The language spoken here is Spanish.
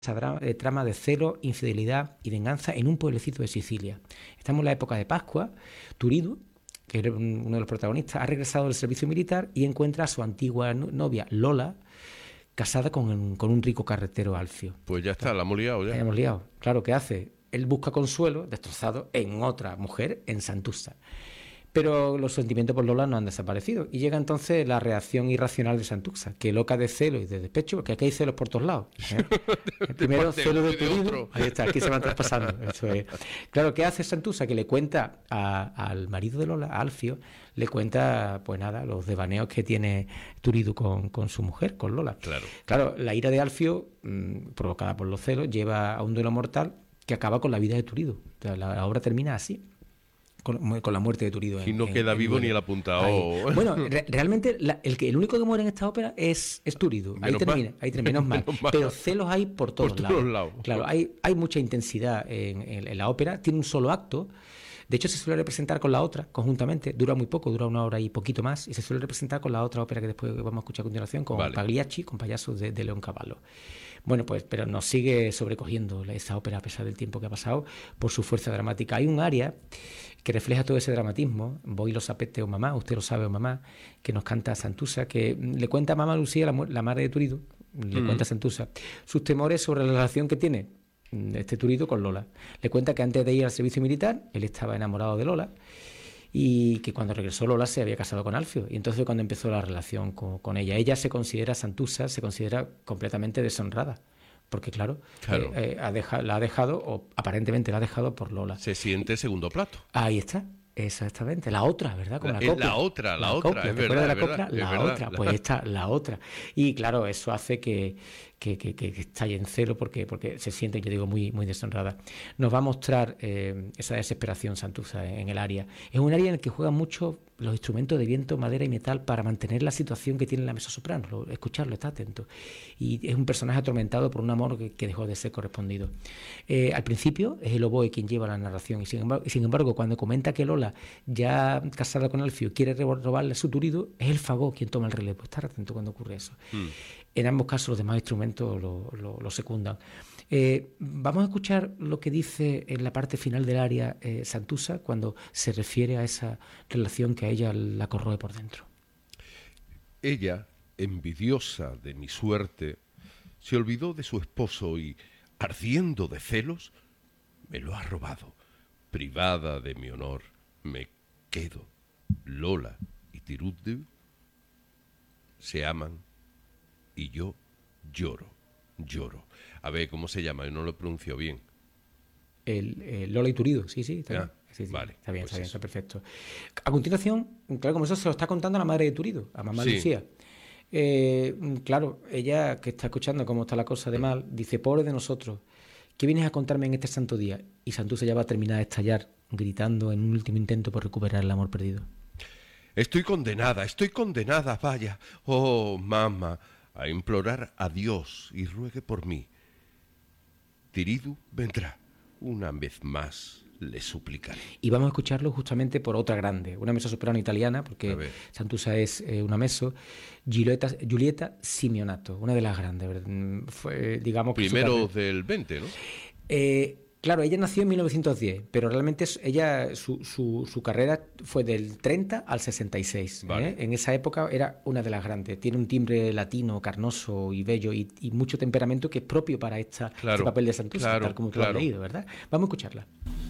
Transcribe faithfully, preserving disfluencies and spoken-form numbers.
esa dra- eh, trama de celo, infidelidad y venganza en un pueblecito de Sicilia. Estamos en la época de Pascua. Turiddu, que era un- uno de los protagonistas, ha regresado del servicio militar y encuentra a su antigua no- novia, Lola, casada con, un- con un rico carretero Alfio. Pues ya está, la hemos liado La ya. hemos liado. Claro, ¿qué hace? Él busca consuelo, destrozado, en otra mujer, en Santussa. Pero los sentimientos por Lola no han desaparecido. Y llega entonces la reacción irracional de Santussa, que loca de celo y de despecho, porque aquí hay celos por todos lados. ¿eh? El primero, parte celo uno de y de Turiddu. otro. Ahí está, aquí se van traspasando. Eso es. Claro, ¿qué hace Santussa? Que le cuenta a- al marido de Lola, a Alfio, le cuenta, pues nada, los devaneos que tiene Turiddu con, con su mujer, con Lola. Claro. Claro, la ira de Alfio, mmm, provocada por los celos, lleva a un duelo mortal que acaba con la vida de Turiddu. O sea, la, la obra termina así. Con, con la muerte de Turiddu. Y no queda vivo ni el apuntado. Ahí. Bueno, re, realmente la, el, que, el único que muere en esta ópera es, es Turiddu. Ahí Menos termina, mal. ahí termina, menos mal. Menos mal. Pero celos hay por todos, Por todos lados. lados. Claro, hay, hay mucha intensidad en, en, en la ópera. Tiene un solo acto. De hecho, se suele representar con la otra conjuntamente. Dura muy poco, dura una hora y poquito más. Y se suele representar con la otra ópera que después vamos a escuchar a continuación, con Vale. Pagliacci, con Payasos de, de Leoncavallo. Bueno, pues, pero nos sigue sobrecogiendo esa ópera a pesar del tiempo que ha pasado por su fuerza dramática. Hay un área que refleja todo ese dramatismo, Voi lo sapete o mamá, usted lo sabe o mamá, que nos canta Santussa, que le cuenta a mamá Lucía, la, mu- la madre de Turiddu, le Mm. cuenta a Santussa sus temores sobre la relación que tiene este Turiddu con Lola. Le cuenta que antes de ir al servicio militar, él estaba enamorado de Lola y que cuando regresó Lola se había casado con Alfio. Y entonces cuando empezó la relación con, con ella, ella se considera, Santussa se considera completamente deshonrada. Porque claro, Claro. eh, eh, ha deja- la ha dejado, o aparentemente la ha dejado por Lola. Se siente segundo plato. Ahí está, exactamente. La otra, ¿verdad? Como La- la, es copla. la otra, la otra, copla. es ¿Te verdad, acuerdas de la es copla? verdad, La es verdad. otra, La- pues esta, la otra. Y claro, eso hace que, que, que, que estalle en celo porque, porque se siente, yo digo, muy, muy deshonrada. Nos va a mostrar eh, esa desesperación Santussa en el área. Es un área en el que juegan mucho los instrumentos de viento, madera y metal para mantener la situación que tiene la mezzosoprano. Lo- Escucharlo, está atento. Y es un personaje atormentado por un amor que, que dejó de ser correspondido. Eh, al principio es el oboe quien lleva la narración y sin embargo, sin embargo cuando comenta que Lola, ya casada con Alfio, quiere ro- robarle su Turiddu, es el fagot quien toma el relevo. Estar atento cuando ocurre eso. Mm. En ambos casos los demás instrumentos lo, lo- lo secundan. Eh, vamos a escuchar lo que dice en la parte final del aria eh, Santussa cuando se refiere a esa relación que a ella la corroe por dentro. Ella, envidiosa de mi suerte, se olvidó de su esposo y, ardiendo de celos, me lo ha robado. Privada de mi honor, me quedo. Lola y Turiddu se aman y yo lloro, lloro. A ver, ¿cómo se llama? Yo no lo pronuncio bien. El, el Lola y Turiddu, sí, sí, está Ya, bien. Sí, sí, vale, está bien, pues está bien, eso. está perfecto. A continuación, claro, como eso se lo está contando la madre de Turiddu, a mamá Sí. Lucía. Eh, claro, ella que está escuchando cómo está la cosa de mal, dice, pobre de nosotros, ¿qué vienes a contarme en este santo día? Y Santussa ya va a terminar de estallar, gritando en un último intento por recuperar el amor perdido. Estoy condenada, estoy condenada, vaya. Oh, mamá, a implorar a Dios y ruegue por mí. Turiddu vendrá, una vez más le suplicaré. Y vamos a escucharlo justamente por otra grande, una mezzosoprano italiana, A porque ver. Santussa es eh, una mezzo, Giulietta, Giulietta Simeonato, una de las grandes, ¿verdad? Mm, fue, digamos que su Primero carrera- del veinte, ¿no? Eh, claro, ella nació en mil novecientos diez, pero realmente es- ella su, su, su carrera fue del treinta al sesenta y seis. Vale. ¿eh? En esa época era una de las grandes. Tiene un timbre latino, carnoso y bello y, y mucho temperamento que es propio para esta, Claro, este papel de Santussa, claro, tal como tú claro. has leído, ¿verdad? Vamos a escucharla.